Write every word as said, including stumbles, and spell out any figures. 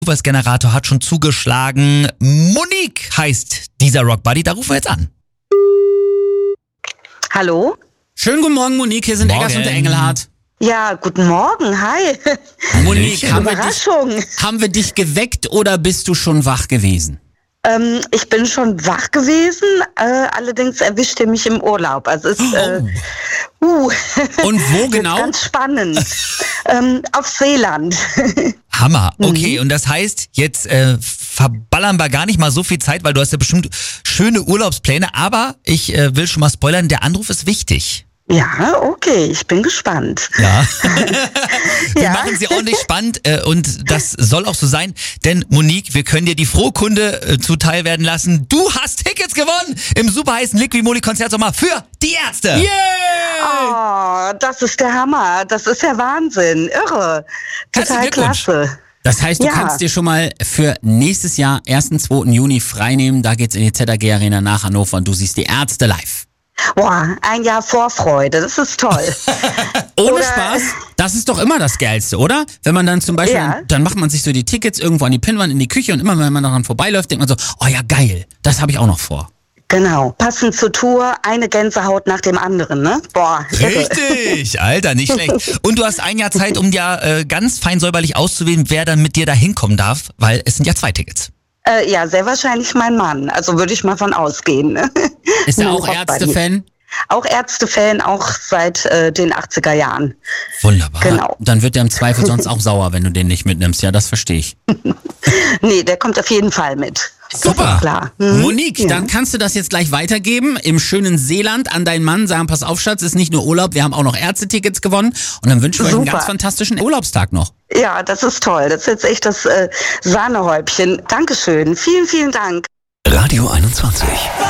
Zufallsgenerator hat schon zugeschlagen. Monique heißt dieser Rockbuddy, da rufen wir jetzt an. Hallo? Schönen guten Morgen, Monique, hier sind Morgen. Eggers und der Engelhardt. Ja, guten Morgen, hi. Monique, haben wir, dich, Überraschung. haben wir dich geweckt oder bist du schon wach gewesen? Ähm, ich bin schon wach gewesen, äh, allerdings erwischt ihr mich im Urlaub. Also es ist äh, uh, Und wo jetzt genau? ganz spannend. ähm, auf Seeland. Hammer, okay, und das heißt, jetzt äh, verballern wir gar nicht mal so viel Zeit, weil du hast ja bestimmt schöne Urlaubspläne, aber ich äh, will schon mal spoilern, der Anruf ist wichtig. Ja, okay, ich bin gespannt. Ja. Wir Ja. machen sie ordentlich spannend äh, und das soll auch so sein, denn Monique, wir können dir die Frohkunde äh, zuteil werden lassen. Du hast Tickets gewonnen im super heißen Liquimoli Konzertsommer für die Ärzte. Oh, das ist der Hammer. Das ist ja Wahnsinn. Irre. Herzlichen Total Glückwunsch. klasse. Das heißt, du Ja. kannst dir schon mal für nächstes Jahr, ersten zweiten Juni, freinehmen. Da geht's in die Z A G Arena nach Hannover und du siehst die Ärzte live. Boah, ein Jahr Vorfreude. Das ist toll. Ohne Oder- Spaß, das ist doch immer das Geilste, oder? Wenn man dann zum Beispiel, Ja. dann macht man sich so die Tickets irgendwo an die Pinnwand in die Küche und immer wenn man daran vorbeiläuft, denkt man so, oh ja geil, das habe ich auch noch vor. Genau. Passend zur Tour, eine Gänsehaut nach dem anderen, ne? Boah, irre. Richtig, Alter, nicht schlecht. Und du hast ein Jahr Zeit, um ja äh, ganz fein säuberlich auszuwählen, wer dann mit dir da hinkommen darf, weil es sind ja zwei Tickets. Äh, ja, sehr wahrscheinlich mein Mann. Also würde ich mal von ausgehen. Ne? Ist er Mein auch Rockbuddy. Ärzte-Fan? Auch Ärzte-Fan, auch seit äh, den achtziger Jahren. Wunderbar. Genau. Dann wird er im Zweifel sonst auch sauer, wenn du den nicht mitnimmst. Ja, das verstehe ich. Nee, der kommt auf jeden Fall mit. Super. Klar. Mhm. Monique, Ja. dann kannst du das jetzt gleich weitergeben im schönen Seeland an deinen Mann. Sagen, pass auf, Schatz, ist nicht nur Urlaub, wir haben auch noch Ärztetickets gewonnen. Und dann wünschen wir euch einen Super. ganz fantastischen Urlaubstag noch. Ja, das ist toll. Das ist jetzt echt das äh, Sahnehäubchen. Dankeschön. Vielen, vielen Dank. Radio einundzwanzig.